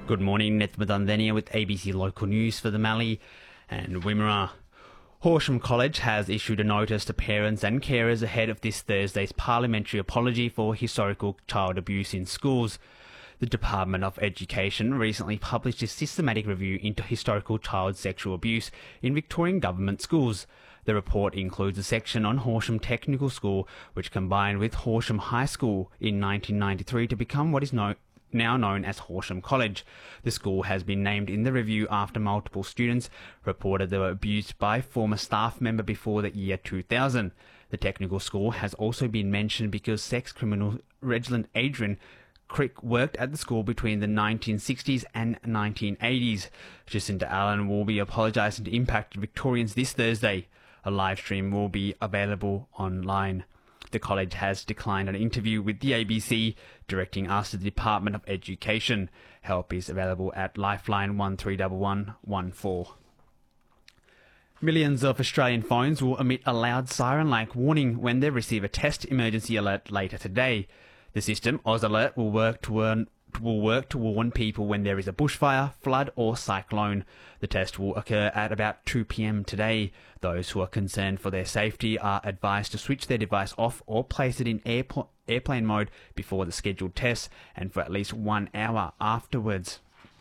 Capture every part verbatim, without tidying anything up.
Good morning, Nethmadandenia with A B C Local News for the Mallee and Wimmera. Horsham College has issued a notice to parents and carers ahead of this Thursday's parliamentary apology for historical child abuse in schools. The Department of Education recently published a systematic review into historical child sexual abuse in Victorian government schools. The report includes a section on Horsham Technical School, which combined with Horsham High School in nineteen ninety-three to become what is known now known as Horsham College. The school has been named in the review after multiple students reported they were abused by former staff member before the year two thousand. The technical school has also been mentioned because sex criminal Reginald Adrian Crick worked at the school between the nineteen sixties and nineteen eighties. Jacinta Allen will be apologising to impacted Victorians this Thursday. A live stream will be available online. The college has declined an interview with the A B C, directing us to the Department of Education. Help is available at Lifeline one three one one one four. Millions of Australian phones will emit a loud siren-like warning when they receive a test emergency alert later today. The system, Oz Alert, will work to warn, will work to warn people when there is a bushfire, flood or cyclone. The test will occur at about two p m today. Those who are concerned for their safety are advised to switch their device off or place it in airpl- airplane mode before the scheduled test and for at least one hour afterwards.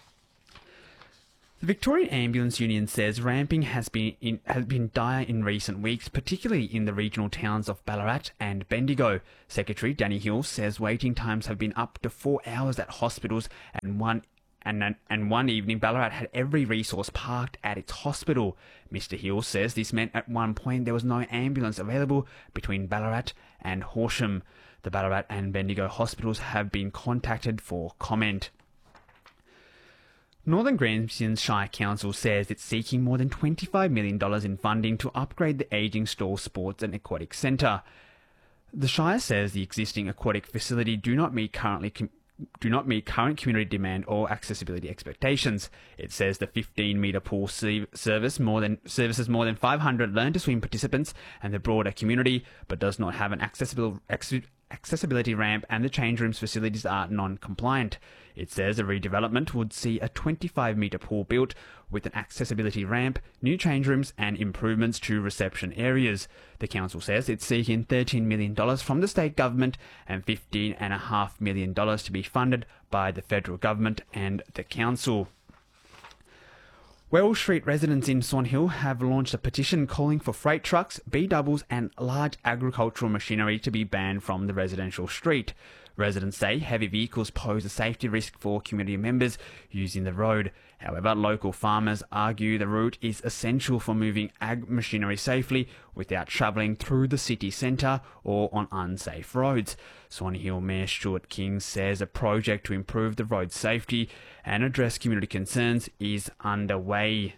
The Victorian Ambulance Union says ramping has been in, has been dire in recent weeks, particularly in the regional towns of Ballarat and Bendigo. Secretary Danny Hill says waiting times have been up to four hours at hospitals, and one and and one evening Ballarat had every resource parked at its hospital. Mister Hill says this meant at one point there was no ambulance available between Ballarat and Horsham. The Ballarat and Bendigo hospitals have been contacted for comment. Northern Grampians Shire Council says it's seeking more than twenty-five million dollars in funding to upgrade the ageing Stawell Sports and Aquatic Centre. The Shire says the existing aquatic facility do not meet currently com- do not meet current community demand or accessibility expectations. It says the fifteen metre pool se- service more than services more than five hundred learn to swim participants and the broader community, but does not have an accessible ex- accessibility ramp, and the change rooms facilities are non-compliant. It says a redevelopment would see a twenty-five metre pool built with an accessibility ramp, new change rooms and improvements to reception areas. The council says it's seeking thirteen million dollars from the state government and fifteen point five million dollars to be funded by the federal government and the council. Wells Street residents in Swan Hill have launched a petition calling for freight trucks, B-doubles and large agricultural machinery to be banned from the residential street. Residents say heavy vehicles pose a safety risk for community members using the road. However, local farmers argue the route is essential for moving ag machinery safely without travelling through the city centre or on unsafe roads. Swan Hill Mayor Stuart King says a project to improve the road safety and address community concerns is underway.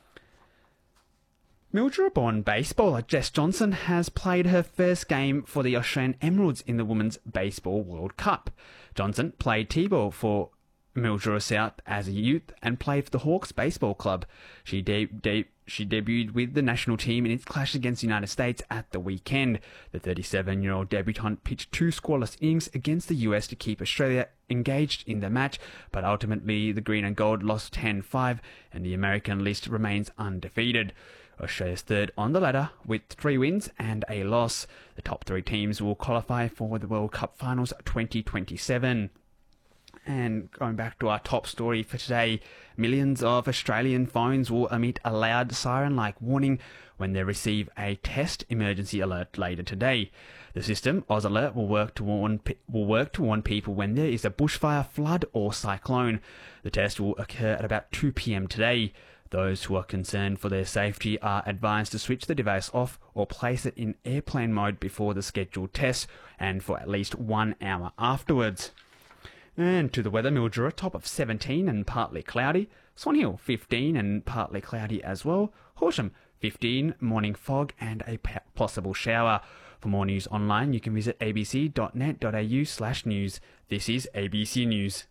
Mildura-born baseballer Jess Johnson has played her first game for the Australian Emeralds in the Women's Baseball World Cup. Johnson played T-ball for Mildura South as a youth and played for the Hawks Baseball Club. She, de- de- she debuted with the national team in its clash against the United States at the weekend. The thirty-seven-year-old debutante pitched two scoreless innings against the U S to keep Australia engaged in the match, but ultimately the green and gold lost ten five and the American list remains undefeated. Australia's third on the ladder with three wins and a loss. The top three teams will qualify for the World Cup Finals twenty twenty-seven. And going back to our top story for today, millions of Australian phones will emit a loud siren-like warning when they receive a test emergency alert later today. The system, Oz Alert, will work to warn will work to warn people when there is a bushfire, flood or cyclone. The test will occur at about two p m today. Those who are concerned for their safety are advised to switch the device off or place it in airplane mode before the scheduled test and for at least one hour afterwards. And to the weather, Mildura, top of seventeen and partly cloudy. Swan Hill, fifteen and partly cloudy as well. Horsham, fifteen, morning fog and a possible shower. For more news online, you can visit a b c dot net dot a u slash news. This is A B C News.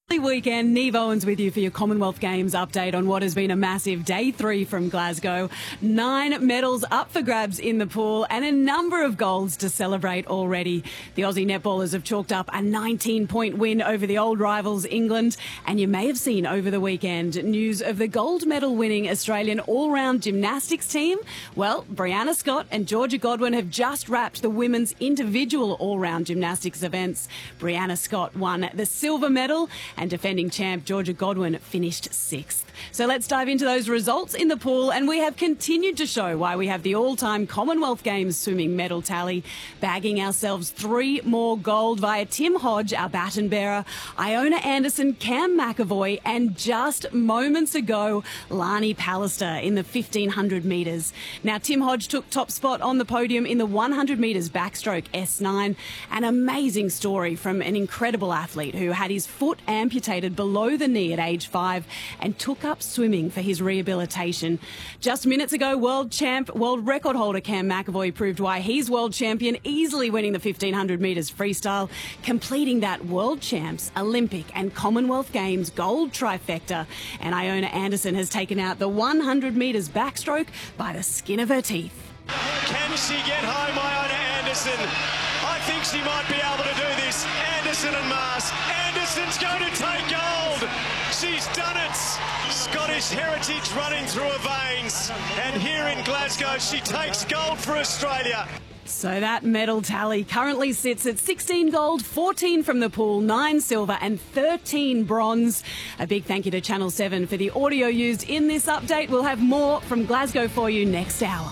Weekend, Neve Owens with you for your Commonwealth Games update on what has been a massive day three from Glasgow. Nine medals up for grabs in the pool and a number of golds to celebrate already. The Aussie netballers have chalked up a nineteen point win over the old rivals England, and you may have seen over the weekend news of the gold medal winning Australian all-round gymnastics team. Well, Brianna Scott and Georgia Godwin have just wrapped the women's individual all-round gymnastics events. Brianna Scott won the silver medal and defending champ Georgia Godwin finished sixth. So let's dive into those results in the pool, and we have continued to show why we have the all-time Commonwealth Games swimming medal tally, bagging ourselves three more gold via Tim Hodge, our baton bearer, Iona Anderson, Cam McAvoy, and just moments ago, Lani Pallister in the fifteen hundred metres. Now, Tim Hodge took top spot on the podium in the one hundred metres backstroke S nine. An amazing story from an incredible athlete who had his foot amputated below the knee at age five and took up swimming for his rehabilitation. Just minutes ago, world champ, world record holder Cam McAvoy proved why he's world champion, easily winning the fifteen hundred metres freestyle, completing that world champs, Olympic and Commonwealth Games gold trifecta. And Iona Anderson has taken out the one hundred metres backstroke by the skin of her teeth. Can she get home, Iona Anderson? I think she might be able to do this. Anderson and Mars. Anderson's going to take gold. She's done it. Scottish heritage running through her veins. And here in Glasgow, she takes gold for Australia. So that medal tally currently sits at sixteen gold, fourteen from the pool, nine silver and thirteen bronze. A big thank you to Channel seven for the audio used in this update. We'll have more from Glasgow for you next hour.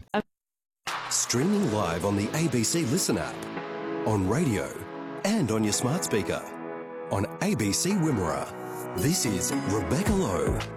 Streaming live on the A B C Listen app, on radio and on your smart speaker. On A B C Wimmera, this is Rebecca Lowe.